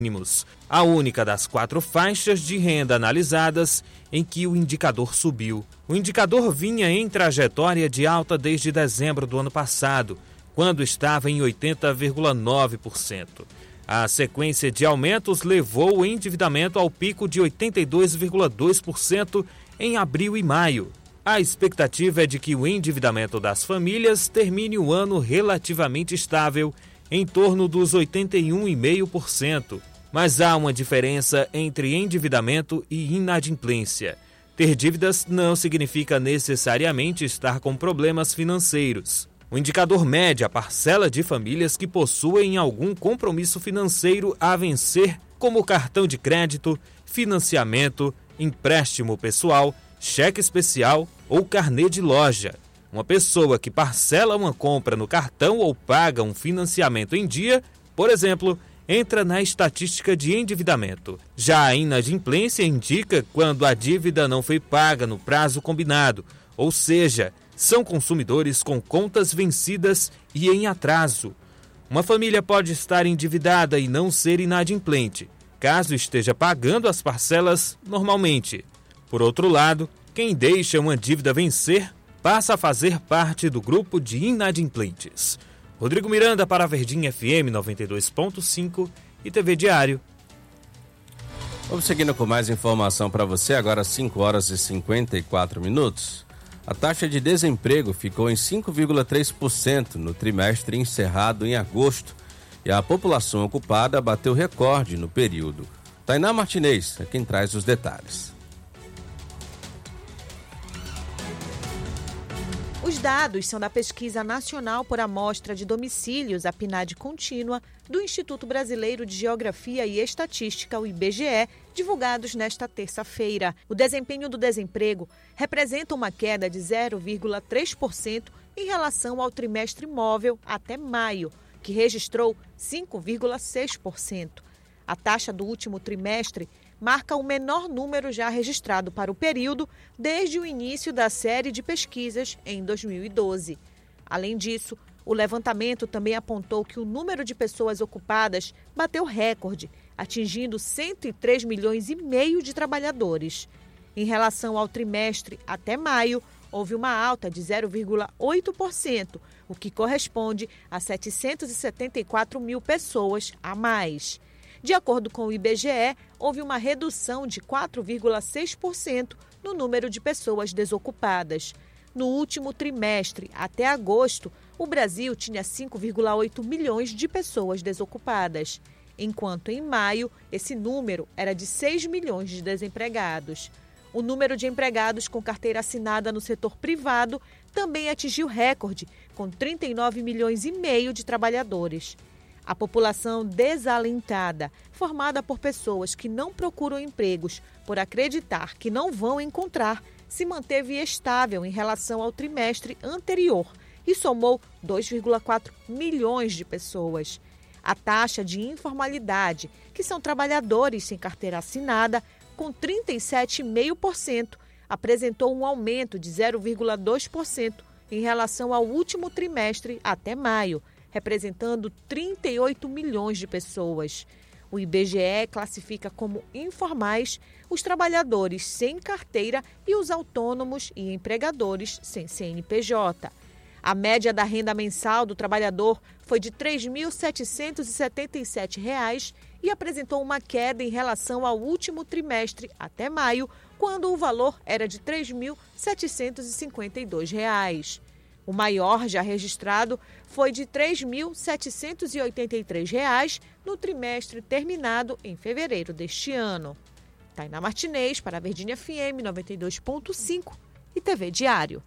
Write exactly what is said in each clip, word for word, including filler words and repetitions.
mínimos, a única das quatro faixas de renda analisadas em que o indicador subiu. O indicador vinha em trajetória de alta desde dezembro do ano passado, quando estava em oitenta vírgula nove por cento. A sequência de aumentos levou o endividamento ao pico de oitenta e dois vírgula dois por cento em abril e maio. A expectativa é de que o endividamento das famílias termine o ano relativamente estável, em torno dos oitenta e um vírgula cinco por cento. Mas há uma diferença entre endividamento e inadimplência. Ter dívidas não significa necessariamente estar com problemas financeiros. O indicador mede a parcela de famílias que possuem algum compromisso financeiro a vencer, como cartão de crédito, financiamento, empréstimo pessoal, cheque especial ou carnê de loja. Uma pessoa que parcela uma compra no cartão ou paga um financiamento em dia, por exemplo, entra na estatística de endividamento. Já a inadimplência indica quando a dívida não foi paga no prazo combinado, ou seja, são consumidores com contas vencidas e em atraso. Uma família pode estar endividada e não ser inadimplente, caso esteja pagando as parcelas normalmente. Por outro lado, quem deixa uma dívida vencer passa a fazer parte do grupo de inadimplentes. Rodrigo Miranda para a Verdinha F M noventa e dois ponto cinco e T V Diário. Vamos seguindo com mais informação para você, agora cinco horas e cinquenta e quatro minutos. A taxa de desemprego ficou em cinco vírgula três por cento no trimestre encerrado em agosto e a população ocupada bateu recorde no período. Tainá Martinez é quem traz os detalhes. Os dados são da Pesquisa Nacional por Amostra de Domicílios, a PNAD contínua, do Instituto Brasileiro de Geografia e Estatística, o I B G E, divulgados nesta terça-feira. O desempenho do desemprego representa uma queda de zero vírgula três por cento em relação ao trimestre móvel até maio, que registrou cinco vírgula seis por cento. A taxa do último trimestre marca o menor número já registrado para o período desde o início da série de pesquisas em dois mil e doze. Além disso, o levantamento também apontou que o número de pessoas ocupadas bateu recorde, atingindo cento e três milhões e meio de trabalhadores. Em relação ao trimestre até maio, houve uma alta de zero vírgula oito por cento, o que corresponde a setecentos e setenta e quatro mil pessoas a mais. De acordo com o I B G E, houve uma redução de quatro vírgula seis por cento no número de pessoas desocupadas. No último trimestre, até agosto, o Brasil tinha cinco vírgula oito milhões de pessoas desocupadas, enquanto em maio esse número era de seis milhões de desempregados. O número de empregados com carteira assinada no setor privado também atingiu recorde, com trinta e nove milhões e meio de trabalhadores. A população desalentada, formada por pessoas que não procuram empregos por acreditar que não vão encontrar, se manteve estável em relação ao trimestre anterior e somou dois vírgula quatro milhões de pessoas. A taxa de informalidade, que são trabalhadores sem carteira assinada, com trinta e sete vírgula cinco por cento, apresentou um aumento de zero vírgula dois por cento em relação ao último trimestre até maio, representando trinta e oito milhões de pessoas. O I B G E classifica como informais os trabalhadores sem carteira e os autônomos e empregadores sem C N P J. A média da renda mensal do trabalhador foi de três mil setecentos e setenta e sete reais e apresentou uma queda em relação ao último trimestre até maio, quando o valor era de três mil setecentos e cinquenta e dois reais. O maior já registrado foi de três mil setecentos e oitenta e três reais no trimestre terminado em fevereiro deste ano. Tainá Martinez para a Verdinha F M noventa e dois ponto cinco e T V Diário.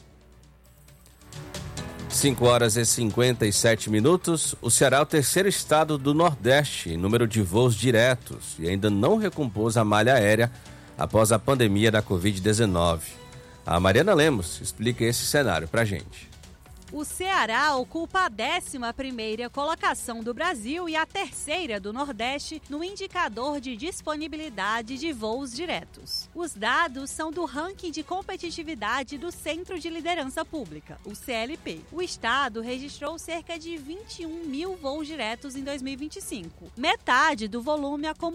cinco horas e cinquenta e sete minutos. O Ceará é o terceiro estado do Nordeste em número de voos diretos e ainda não recompôs a malha aérea após a pandemia da covid dezenove. A Mariana Lemos explica esse cenário para a gente. O Ceará ocupa a décima primeira colocação do Brasil e a terceira do Nordeste no indicador de disponibilidade de voos diretos. Os dados são do ranking de competitividade do Centro de Liderança Pública, o C L P. O estado registrou cerca de vinte e um mil voos diretos em dois mil e vinte e cinco. Metade do volume acumulado